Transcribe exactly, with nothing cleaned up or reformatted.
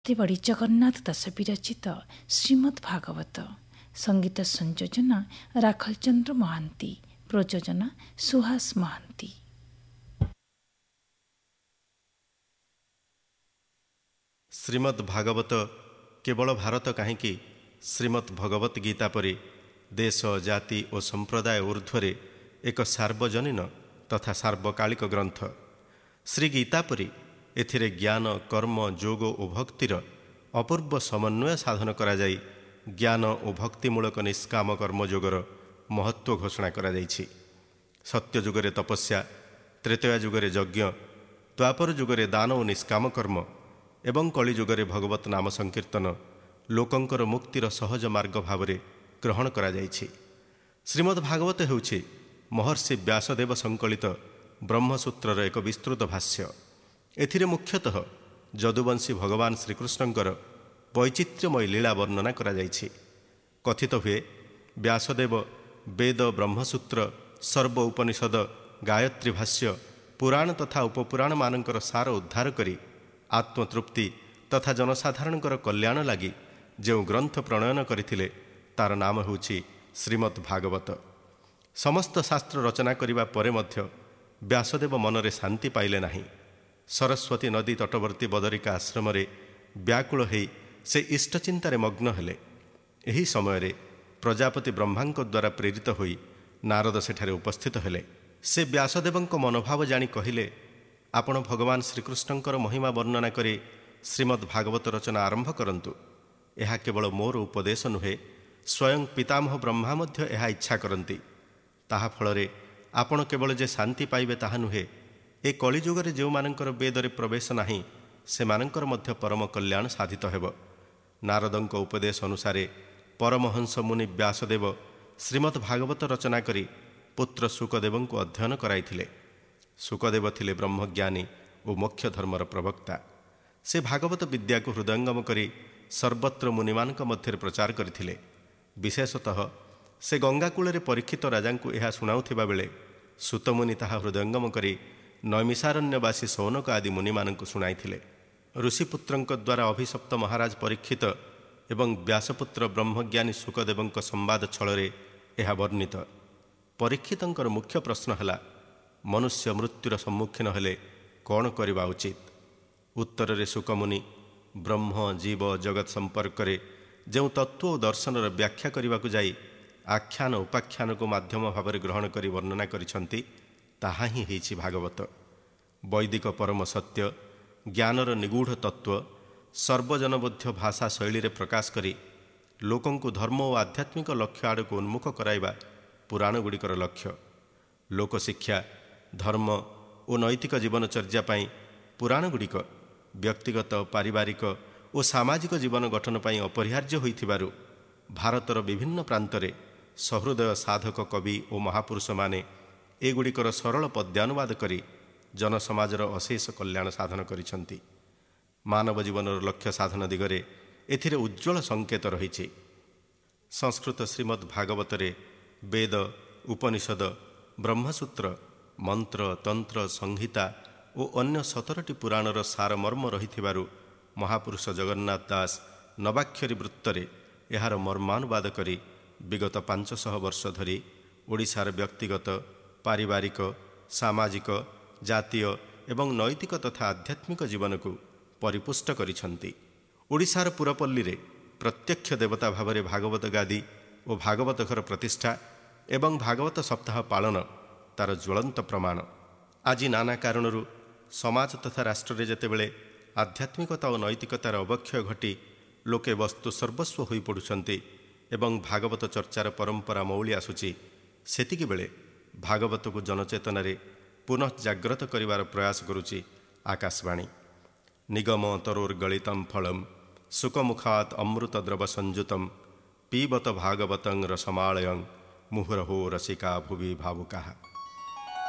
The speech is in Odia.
ବଡ଼ି ଜଗନ୍ନାଥ ଦାସ ବିରଚିତ ଶ୍ରୀମଦ୍ ଭାଗବତ। ସଙ୍ଗୀତ ସଂଯୋଜନା ରାଖଲ ଚନ୍ଦ୍ର ମହାନ୍ତି, ପ୍ରଯୋଜନା ସୁହାସ ମହାନ୍ତି। ଶ୍ରୀମଦ୍ ଭାଗବତ କେବଳ ଭାରତ କାହିଁକି ଶ୍ରୀମଦ୍ ଭଗବତ ଗୀତା ପରି ଦେଶ, ଜାତି ଓ ସମ୍ପ୍ରଦାୟ ଊର୍ଦ୍ଧ୍ୱରେ ଏକ ସାର୍ବଜନୀନ ତଥା ସାର୍ବକାଳିକ ଗ୍ରନ୍ଥ। ଶ୍ରୀଗୀତା ପରି ଏଥିରେ ଜ୍ଞାନ, କର୍ମ, ଯୋଗ ଓ ଭକ୍ତିର ଅପୂର୍ବ ସମନ୍ୱୟ ସାଧନ କରାଯାଇ ଜ୍ଞାନ ଓ ଭକ୍ତିମୂଳକ ନିଷ୍କାମ କର୍ମଯୋଗର ମହତ୍ତ୍ୱ ଘୋଷଣା କରାଯାଇଛି। ସତ୍ୟ ଯୁଗରେ ତପସ୍ୟା, ତ୍ରେତୟା ଯୁଗରେ ଯଜ୍ଞ, ଦ୍ୱାପର ଯୁଗରେ ଦାନ ଓ ନିଷ୍କାମ କର୍ମ ଏବଂ କଳି ଯୁଗରେ ଭଗବତ ନାମ ସଂକୀର୍ତ୍ତନ ଲୋକଙ୍କର ମୁକ୍ତିର ସହଜ ମାର୍ଗ ଭାବରେ ଗ୍ରହଣ କରାଯାଇଛି। ଶ୍ରୀମଦ୍ ଭାଗବତ ହେଉଛି ମହର୍ଷି ବ୍ୟାସଦେବ ସଂକଳିତ ବ୍ରହ୍ମସୂତ୍ରର ଏକ ବିସ୍ତୃତ ଭାଷ୍ୟ। ଏଥିରେ ମୁଖ୍ୟତଃ ଯଦୁବଂଶୀ ଭଗବାନ ଶ୍ରୀକୃଷ୍ଣଙ୍କର ବୈଚିତ୍ର୍ୟମୟ ଲୀଳା ବର୍ଣ୍ଣନା କରାଯାଇଛି। କଥିତ ହୁଏ ବ୍ୟାସଦେବ ବେଦ, ବ୍ରହ୍ମସୂତ୍ର, ସର୍ବ ଉପନିଷଦ, ଗାୟତ୍ରୀ ଭାଷ୍ୟ, ପୁରାଣ ତଥା ଉପପୁରାଣମାନଙ୍କର ସାର ଉଦ୍ଧାର କରି ଆତ୍ମତୃପ୍ତି ତଥା ଜନସାଧାରଣଙ୍କର କଲ୍ୟାଣ ଲାଗି ଯେଉଁ ଗ୍ରନ୍ଥ ପ୍ରଣୟନ କରିଥିଲେ ତାର ନାମ ହେଉଛି ଶ୍ରୀମଦ୍ ଭାଗବତ। ସମସ୍ତ ଶାସ୍ତ୍ର ରଚନା କରିବା ପରେ ମଧ୍ୟ ବ୍ୟାସଦେବ ମନରେ ଶାନ୍ତି ପାଇଲେ ନାହିଁ। ସରସ୍ୱତୀ ନଦୀ ତଟବର୍ତ୍ତୀ ବଦରିକା ଆଶ୍ରମରେ ବ୍ୟାକୁଳ ହୋଇ ସେ ଇଷ୍ଟଚିନ୍ତାରେ ମଗ୍ନ ହେଲେ। ଏହି ସମୟରେ ପ୍ରଜାପତି ବ୍ରହ୍ମାଙ୍କ ଦ୍ୱାରା ପ୍ରେରିତ ହୋଇ ନାରଦ ସେଠାରେ ଉପସ୍ଥିତ ହେଲେ। ସେ ବ୍ୟାସଦେବଙ୍କ ମନୋଭାବ ଜାଣି କହିଲେ, ଆପଣ ଭଗବାନ ଶ୍ରୀକୃଷ୍ଣଙ୍କର ମହିମା ବର୍ଣ୍ଣନା କରି ଶ୍ରୀମଦ୍ ଭାଗବତ ରଚନା ଆରମ୍ଭ କରନ୍ତୁ। ଏହା କେବଳ ମୋର ଉପଦେଶ ନୁହେଁ, ସ୍ୱୟଂ ପିତାମହ ବ୍ରହ୍ମା ମଧ୍ୟ ଏହା ଇଚ୍ଛା କରନ୍ତି। ତାହା ଫଳରେ ଆପଣ କେବଳ ଯେ ଶାନ୍ତି ପାଇବେ ତାହା ନୁହେଁ, ଏ କଳିଯୁଗରେ ଯେଉଁମାନଙ୍କର ବେଦରେ ପ୍ରବେଶ ନାହିଁ ସେମାନଙ୍କର ମଧ୍ୟ ପରମ କଲ୍ୟାଣ ସାଧିତ ହେବ। ନାରଦଙ୍କ ଉପଦେଶ ଅନୁସାରେ ପରମହଂସ ମୁନି ବ୍ୟାସଦେବ ଶ୍ରୀମଦ୍ ଭାଗବତ ରଚନା କରି ପୁତ୍ର ଶୁକଦେବଙ୍କୁ ଅଧ୍ୟୟନ କରାଇଥିଲେ। ଶୁକଦେବ ଥିଲେ ବ୍ରହ୍ମଜ୍ଞାନୀ ଓ ମୋକ୍ଷ ଧର୍ମର ପ୍ରବକ୍ତା। ସେ ଭାଗବତ ବିଦ୍ୟାକୁ ହୃଦୟଙ୍ଗମ କରି ସର୍ବତ୍ର ମୁନିମାନଙ୍କ ମଧ୍ୟରେ ପ୍ରଚାର କରିଥିଲେ। ବିଶେଷତଃ ସେ ଗଙ୍ଗାକୂଳରେ ପରୀକ୍ଷିତ ରାଜାଙ୍କୁ ଏହା ଶୁଣାଉଥିବା ବେଳେ ସୁତମୁନି ତାହା ହୃଦୟଙ୍ଗମ କରି ନୈମିଷାରଣ୍ୟବାସୀ ସୌନକ ଆଦି ମୁନିମାନଙ୍କୁ ଶୁଣାଇଥିଲେ। ଋଷିପୁତ୍ରଙ୍କ ଦ୍ୱାରା ଅଭିଶପ୍ତ ମହାରାଜ ପରୀକ୍ଷିତ ଏବଂ ବ୍ୟାସପୁତ୍ର ବ୍ରହ୍ମଜ୍ଞାନୀ ଶୁକଦେବଙ୍କ ସମ୍ବାଦ ଛଳରେ ଏହା ବର୍ଣ୍ଣିତ। ପରୀକ୍ଷିତଙ୍କର ମୁଖ୍ୟ ପ୍ରଶ୍ନ ହେଲା, ମନୁଷ୍ୟ ମୃତ୍ୟୁର ସମ୍ମୁଖୀନ ହେଲେ କ'ଣ କରିବା ଉଚିତ? ଉତ୍ତରରେ ଶୁକମୁନି ବ୍ରହ୍ମ, ଜୀବ, ଜଗତ ସମ୍ପର୍କରେ ଯେଉଁ ତତ୍ତ୍ୱ ଓ ଦର୍ଶନର ବ୍ୟାଖ୍ୟା କରିବାକୁ ଯାଇ ଆଖ୍ୟାନ ଉପାଖ୍ୟାନକୁ ମାଧ୍ୟମ ଭାବରେ ଗ୍ରହଣ କରି ବର୍ଣ୍ଣନା କରିଛନ୍ତି, ତାହା ହିଁ ହେଇଛି ଭାଗବତ। ବୈଦିକ ପରମ ସତ୍ୟ, ଜ୍ଞାନର ନିଗୂଢ଼ ତତ୍ତ୍ୱ ସର୍ବଜନବୋଧ୍ୟ ଭାଷା ଶୈଳୀରେ ପ୍ରକାଶ କରି ଲୋକଙ୍କୁ ଧର୍ମ ଓ ଆଧ୍ୟାତ୍ମିକ ଲକ୍ଷ୍ୟ ଆଡ଼କୁ ଉନ୍ମୁଖ କରାଇବା ପୁରାଣଗୁଡ଼ିକର ଲକ୍ଷ୍ୟ। ଲୋକଶିକ୍ଷା, ଧର୍ମ ଓ ନୈତିକ ଜୀବନଚର୍ଯ୍ୟା ପାଇଁ ପୁରାଣଗୁଡ଼ିକ ବ୍ୟକ୍ତିଗତ, ପାରିବାରିକ ଓ ସାମାଜିକ ଜୀବନ ଗଠନ ପାଇଁ ଅପରିହାର୍ଯ୍ୟ ହୋଇଥିବାରୁ ଭାରତର ବିଭିନ୍ନ ପ୍ରାନ୍ତରେ ସହୃଦୟ ସାଧକ କବି ଓ ମହାପୁରୁଷମାନେ ଏଗୁଡ଼ିକର ସରଳ ପଦ୍ୟାନୁବାଦ କରି ଜନସମାଜର ଅଶେଷ କଲ୍ୟାଣ ସାଧନ କରିଛନ୍ତି। ମାନବ ଜୀବନର ଲକ୍ଷ୍ୟ ସାଧନ ଦିଗରେ ଏଥିରେ ଉଜ୍ଜ୍ୱଳ ସଂକେତ ରହିଛି। ସଂସ୍କୃତ ଶ୍ରୀମଦ୍ ଭାଗବତରେ ବେଦ, ଉପନିଷଦ, ବ୍ରହ୍ମସୂତ୍ର, ମନ୍ତ୍ର, ତନ୍ତ୍ର, ସଂହିତା ଓ ଅନ୍ୟ ସତରଟି ପୁରାଣର ସାରମର୍ମ ରହିଥିବାରୁ ମହାପୁରୁଷ ଜଗନ୍ନାଥ ଦାସ ନବାକ୍ଷରୀ ବୃତ୍ତରେ ଏହାର ମର୍ମାନୁବାଦ କରି ବିଗତ ପାଞ୍ଚଶହ ବର୍ଷ ଧରି ଓଡ଼ିଶାର ବ୍ୟକ୍ତିଗତ, ପାରିବାରିକ, ସାମାଜିକ, ଜାତୀୟ ଏବଂ ନୈତିକ ତଥା ଆଧ୍ୟାତ୍ମିକ ଜୀବନକୁ ପରିପୁଷ୍ଟ କରିଛନ୍ତି। ଓଡ଼ିଶାର ପୁରପଲ୍ଲୀରେ ପ୍ରତ୍ୟକ୍ଷ ଦେବତା ଭାବରେ ଭାଗବତ ଗାଦି ଓ ଭାଗବତ ଘର ପ୍ରତିଷ୍ଠା ଏବଂ ଭାଗବତ ସପ୍ତାହ ପାଳନ ତାର ଜ୍ୱଳନ୍ତ ପ୍ରମାଣ। ଆଜି ନାନା କାରଣରୁ ସମାଜ ତଥା ରାଷ୍ଟ୍ରରେ ଯେତେବେଳେ ଆଧ୍ୟାତ୍ମିକତା ଓ ନୈତିକତାର ଅବକ୍ଷୟ ଘଟି ଲୋକେ ବସ୍ତୁ ସର୍ବସ୍ୱ ହୋଇପଡ଼ୁଛନ୍ତି ଏବଂ ଭାଗବତ ଚର୍ଚ୍ଚାର ପରମ୍ପରା ମଉଳି ଆସୁଛି, ସେତିକିବେଳେ ଭାଗବତକୁ ଜନଚେତନାରେ ପୁନଃ ଜାଗ୍ରତ କରିବାର ପ୍ରୟାସ କରୁଛି ଆକାଶବାଣୀ। ନିଗମ ତରୋର୍ଗଳିତମ୍ ଫଳମ୍ ସୁକମୁଖାତ୍ ଅମୃତ ଦ୍ରବ ସଂଯୁତମ୍ ପିବତ ଭାଗବତଂ ରସମାଳୟଂ ମୁହୁରହୋ ରସିକା ଭୁବି ଭାବୁକାଃ।